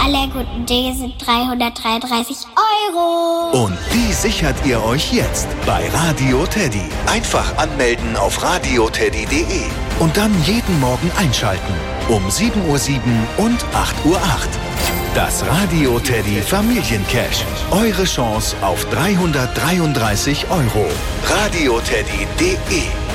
aller guten Dinge sind 333 Euro. Und die sichert ihr euch jetzt bei Radio Teddy. Einfach anmelden auf radioteddy.de und dann jeden Morgen einschalten. Um 7:07 Uhr und 8:08 Uhr. Das Radio Teddy Familiencash. Eure Chance auf 333 Euro. radioteddy.de